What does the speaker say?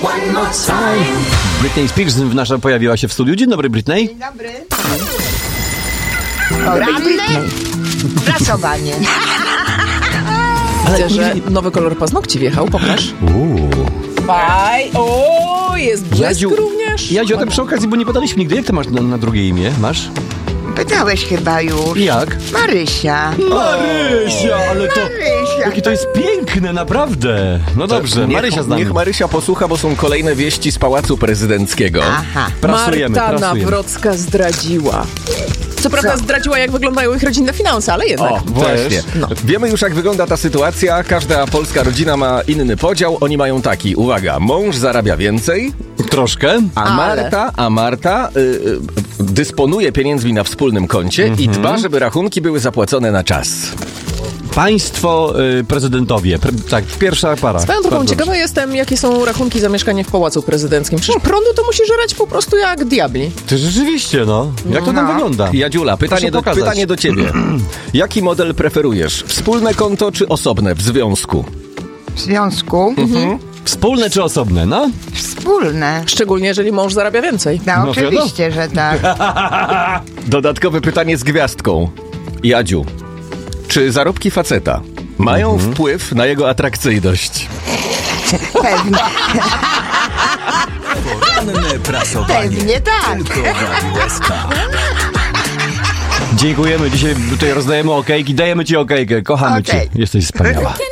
Britney Spears nasza pojawiła się w studiu. Dzień dobry, Britney. Dzień dobry. Poranne prasowanie. Widzę, że nowy kolor paznokci wjechał, pokaż. Faj, jest błysk również. Jadziu, tak przy okazji, bo nie podaliśmy nigdy. Jak ty masz na drugie imię? Masz? Pytałeś chyba już. Jak? Marysia. Marysia, ale to... Marysia. Jakie to jest piękne, naprawdę. No dobrze, Marysia z nami. Niech Marysia posłucha, bo są kolejne wieści z Pałacu Prezydenckiego. Aha. Prasujemy. Marta Nawrocka zdradziła. Co prawda zdradziła, jak wyglądają ich rodzinne finanse, ale jednak. O, właśnie. No. Wiemy już, jak wygląda ta sytuacja. Każda polska rodzina ma inny podział. Oni mają taki, uwaga, mąż zarabia więcej, Troszkę. a Marta dysponuje pieniędzmi na wspólnym koncie i dba, żeby rachunki były zapłacone na czas. Państwo prezydentowie. Tak, pierwsza para. Swoją drogą, Bardzo ciekawa jestem, jakie są rachunki za mieszkanie w Pałacu Prezydenckim. Przecież prądu to musi żerać po prostu jak diabli. Ty rzeczywiście, no. Jak to tam wygląda? Jadziula, pytanie do ciebie. Jaki model preferujesz? Wspólne konto czy osobne w związku? W związku Wspólne czy osobne, no? wspólne. Szczególnie, jeżeli mąż zarabia więcej. No, No, oczywiście, że tak. Dodatkowe pytanie z gwiazdką. Jadziu, czy zarobki faceta mają wpływ na jego atrakcyjność? Pewnie, Poranne prasowanie. pewnie tak. Tylko w Radiu SK. Dziękujemy. Dzisiaj tutaj rozdajemy okejki. Dajemy ci okejkę. Kochamy Okej. cię. Jesteś wspaniała.